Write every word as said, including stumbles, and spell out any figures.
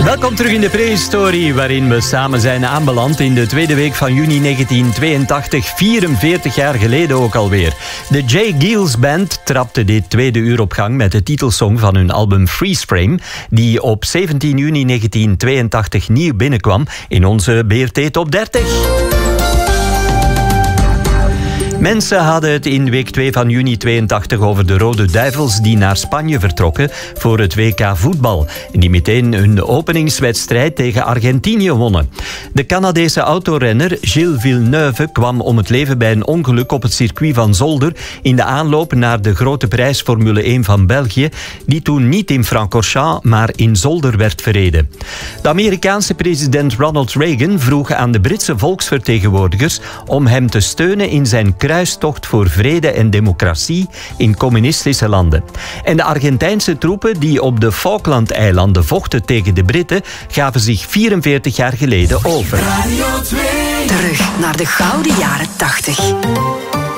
Welkom terug in de prehistorie, waarin we samen zijn aanbeland in de tweede week van juni negentien tweeëntachtig, vierenveertig jaar geleden ook alweer. De J. Geils Band trapte dit tweede uur op gang met de titelsong van hun album Freeze Frame, die op zeventien juni negentien tweeëntachtig nieuw binnenkwam in onze B R T Top dertig. Mensen hadden het in week twee van juni tweeëntachtig over de Rode Duivels die naar Spanje vertrokken voor het W K voetbal. En die meteen hun openingswedstrijd tegen Argentinië wonnen. De Canadese autorenner Gilles Villeneuve kwam om het leven bij een ongeluk op het circuit van Zolder in de aanloop naar de grote prijs Formule één van België, die toen niet in Francorchamps, maar in Zolder werd verreden. De Amerikaanse president Ronald Reagan vroeg aan de Britse volksvertegenwoordigers om hem te steunen in zijn kruistocht voor vrede en democratie in communistische landen. En de Argentijnse troepen die op de Falklandeilanden vochten tegen de Britten gaven zich vierenveertig jaar geleden over. Radio twee. Terug naar de gouden jaren tachtig.